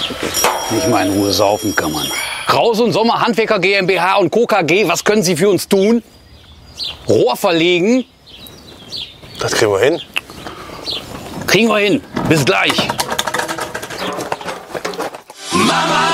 Nicht mal in Ruhe saufen kann man. Krause und Sommer Handwerker GmbH und Co. KG, was können Sie für uns tun? Rohr verlegen? Das kriegen wir hin. Kriegen wir hin. Bis gleich. Mama!